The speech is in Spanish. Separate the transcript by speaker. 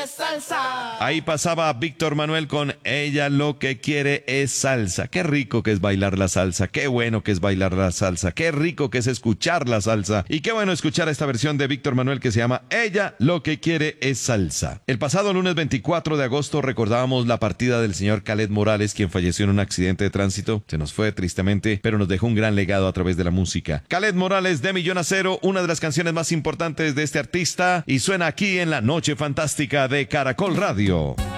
Speaker 1: es salsa.
Speaker 2: Ahí pasaba Víctor Manuel con Ella lo que quiere es salsa. Qué rico que es bailar la salsa, qué bueno que es bailar la salsa, qué rico que es escuchar la salsa. Y qué bueno escuchar esta versión de Víctor Manuel que se llama Ella lo que quiere es salsa. El pasado lunes 24 de agosto recordábamos la partida del señor Khaled Morales, quien falleció en un accidente de tránsito. Se nos fue tristemente, pero nos dejó un gran legado a través de la música. Khaled Morales, de Millón a Cero, una de las canciones más importantes de este artista, y suena aquí en la Noche Fantástica de Caracol Radio.